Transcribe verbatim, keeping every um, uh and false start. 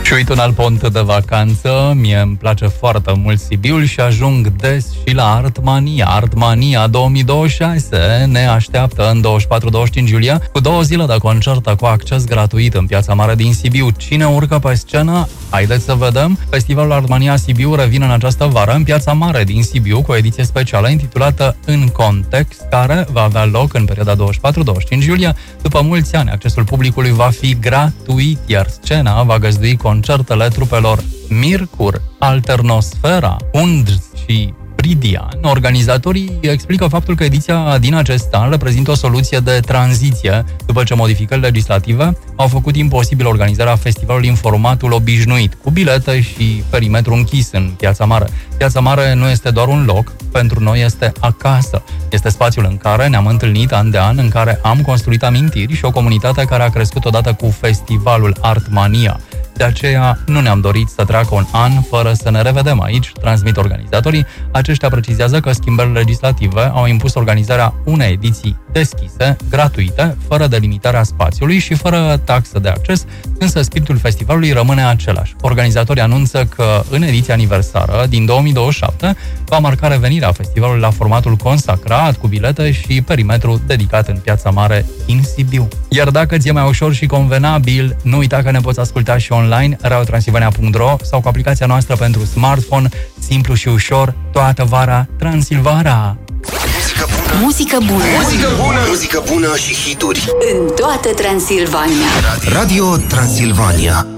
Și uite un alt pont de vacanță, mie îmi place foarte mult Sibiul și ajung des și la Artmania. Artmania două mii douăzeci și șase ne așteaptă în douăzeci și patru douăzeci și cinci iulie cu două zile de concert cu acces gratuit în Piața Mare din Sibiu. Cine urcă pe scenă? Haideți să vedem. Festivalul Artmania Sibiu revine în această vară în Piața Mare din Sibiu cu o ediție specială intitulată În Context, care va avea loc în perioada douăzeci și patru douăzeci și cinci iulie. După mulți ani, accesul publicului va fi gratuit, iar scena va găzdui concertele trupelor Mircur, Alternosfera, Und și Pridian. Organizatorii explică faptul că ediția din acest an reprezintă o soluție de tranziție după ce modificări legislative au făcut imposibil organizarea festivalului în formatul obișnuit, cu bilete și perimetru închis în Piața Mare. Piața Mare nu este doar un loc, pentru noi este acasă. Este spațiul în care ne-am întâlnit an de an, în care am construit amintiri și o comunitate care a crescut odată cu festivalul Artmania. De aceea nu ne-am dorit să treacă un an fără să ne revedem aici, transmit organizatorii. Aceștia precizează că schimbările legislative au impus organizarea unei ediții deschise, gratuite, fără delimitarea spațiului și fără taxă de acces, însă spiritul festivalului rămâne același. Organizatorii anunță că în ediția aniversară din două mii douăzeci și șapte va marca revenirea festivalului la formatul consacrat, cu bilete și perimetru dedicat în Piața Mare din Sibiu. Iar dacă ți-e mai ușor și convenabil, nu uita că ne poți asculta și online, radio transilvania punct ro sau cu aplicația noastră pentru smartphone, simplu și ușor, toată vara Transilvania. Muzică bună. Muzică bună. Muzică bună și hituri în toată Transilvania. Radio Transilvania.